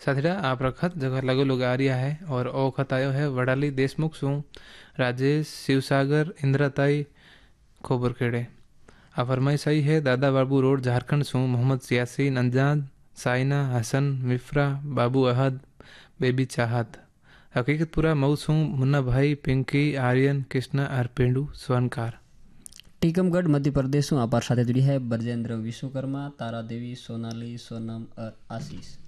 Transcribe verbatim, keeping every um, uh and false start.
साथीड़ा आप रखत जगह लगो लोग आ रिया है और ओ खत आयो है वडाली देशमुख सु राजेश शिवसागर इंद्रताई खोबरखेड़े। आ फरमाई सही है दादा बाबू रोड झारखंड सु मोहम्मद सियासीन अंजाद साइना हसन मिफ्रा बाबू अहद बेबी चाहत। हकीकत पूरा मऊ सु मुन्ना भाई पिंकी आर्यन कृष्णा और पेंडू स्वर्णकार। टीकमगढ़ मध्य प्रदेश में अपार साथ जुड़ी है ब्रजेंद्र विश्वकर्मा तारा देवी सोनाली सोनम और आशीष।